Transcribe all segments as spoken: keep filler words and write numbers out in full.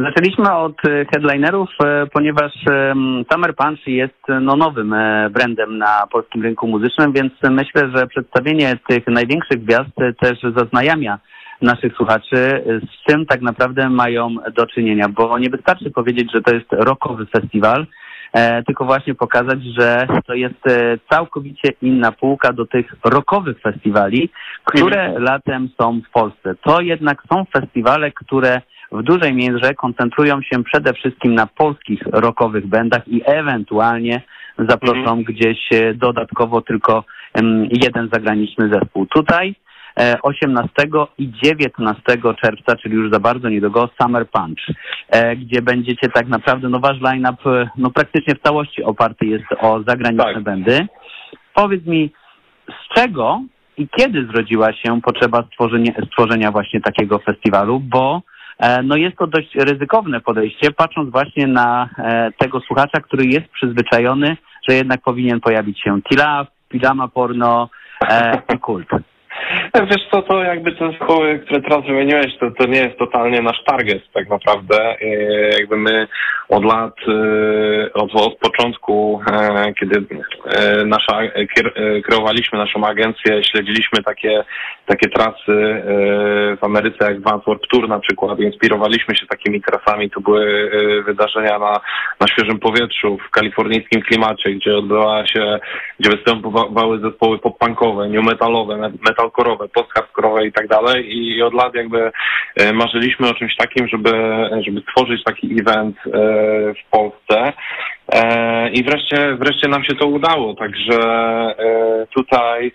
Zaczęliśmy od headlinerów, ponieważ Summer Punch jest no, nowym brandem na polskim rynku muzycznym, więc myślę, że przedstawienie tych największych gwiazd też zaznajamia naszych słuchaczy, z czym tak naprawdę mają do czynienia, bo nie wystarczy powiedzieć, że to jest rockowy festiwal, tylko właśnie pokazać, że to jest całkowicie inna półka do tych rockowych festiwali, które mhm. latem są w Polsce. To jednak są festiwale, które w dużej mierze koncentrują się przede wszystkim na polskich rockowych bandach i ewentualnie zaproszą mhm. gdzieś dodatkowo tylko um, jeden zagraniczny zespół. Tutaj osiemnastego i dziewiętnastego czerwca, czyli już za bardzo niedługo, Summer Punch, gdzie będziecie tak naprawdę, no wasz line-up no praktycznie w całości oparty jest o zagraniczne tak. bandy. Powiedz mi, z czego i kiedy zrodziła się potrzeba stworzenia, stworzenia właśnie takiego festiwalu, bo no jest to dość ryzykowne podejście, patrząc właśnie na tego słuchacza, który jest przyzwyczajony, że jednak powinien pojawić się T-Love, Pijama Porno i Kult. Wiesz co, to jakby te zespoły, które teraz wymieniłeś, to, to nie jest totalnie nasz target tak naprawdę. Jakby my od lat, od, od początku, kiedy nasza, kreowaliśmy naszą agencję, śledziliśmy takie, takie trasy w Ameryce jak Vans Warped Tour na przykład, inspirowaliśmy się takimi trasami. To były wydarzenia na, na świeżym powietrzu, w kalifornijskim klimacie, gdzie odbywała się, gdzie występowały zespoły pop-punkowe, new metalowe, metalkorowe, post-hardkorowe i tak dalej. I od lat jakby marzyliśmy o czymś takim, żeby, żeby stworzyć taki event w Polsce. I wreszcie, wreszcie nam się to udało. Także tutaj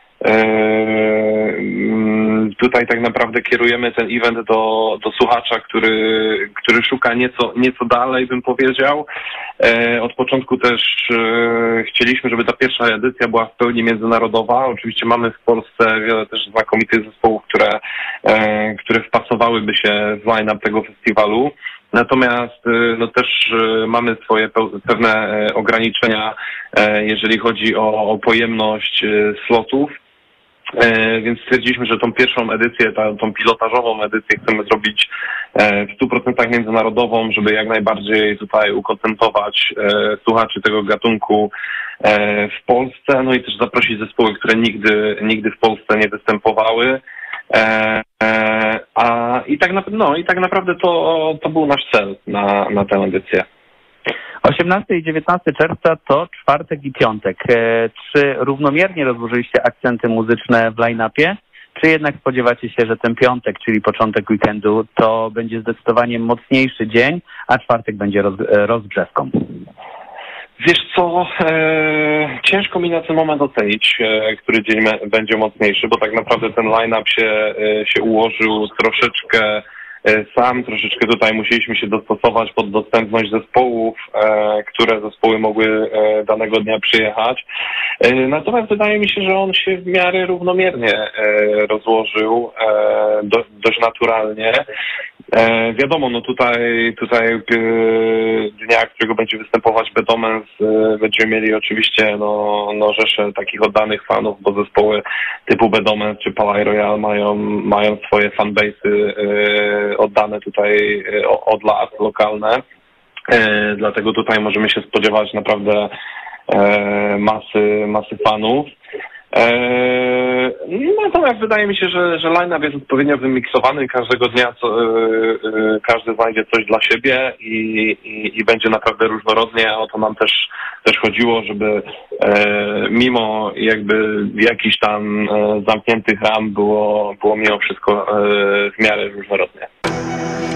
Tutaj tak naprawdę kierujemy ten event do, do słuchacza, który, który szuka nieco, nieco dalej, bym powiedział. Od początku też chcieliśmy, żeby ta pierwsza edycja była w pełni międzynarodowa. Oczywiście mamy w Polsce wiele też znakomitych zespołów, które, które wpasowałyby się w line-up tego festiwalu. Natomiast no też mamy swoje pewne ograniczenia, jeżeli chodzi o, o pojemność slotów. Więc stwierdziliśmy, że tą pierwszą edycję, tą, tą pilotażową edycję chcemy zrobić w stu procentach międzynarodową, żeby jak najbardziej tutaj ukontentować słuchaczy tego gatunku w Polsce, no i też zaprosić zespoły, które nigdy, nigdy w Polsce nie występowały. A i tak, na, no, i tak naprawdę to, to był nasz cel na, na tę edycję. osiemnastego i dziewiętnastego czerwca to czwartek i piątek. Czy równomiernie rozłożyliście akcenty muzyczne w line-upie, czy jednak spodziewacie się, że ten piątek, czyli początek weekendu, to będzie zdecydowanie mocniejszy dzień, a czwartek będzie roz, rozgrzewką? Wiesz co, e, ciężko mi na ten moment ocenić, e, który dzień me, będzie mocniejszy, bo tak naprawdę ten line-up się, e, się ułożył troszeczkę sam, troszeczkę tutaj musieliśmy się dostosować pod dostępność zespołów, e, które zespoły mogły e, danego dnia przyjechać. E, natomiast wydaje mi się, że on się w miarę równomiernie e, rozłożył, e, do, dość naturalnie. E, wiadomo, no tutaj, tutaj e, dnia, którego będzie występować Bedomens, e, będziemy mieli oczywiście no, no rzeszę takich oddanych fanów, bo zespoły typu Bedomens czy Palais Royal mają, mają swoje fanbase'y e, oddane tutaj e, od lat, lokalne. E, dlatego tutaj możemy się spodziewać naprawdę e, masy, masy fanów. Eee, natomiast wydaje mi się, że, że line-up jest odpowiednio wymiksowany. Każdego dnia co, e, e, każdy znajdzie coś dla siebie i, i, i będzie naprawdę różnorodnie. O to nam też, też chodziło, żeby e, mimo jakby jakichś tam e, zamkniętych ram było, było mimo wszystko e, w miarę różnorodnie.